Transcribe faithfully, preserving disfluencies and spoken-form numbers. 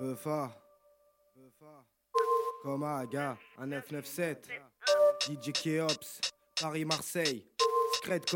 Buffa, comme Aga, un neuf neuf sept, D J Keops, Paris-Marseille, Scred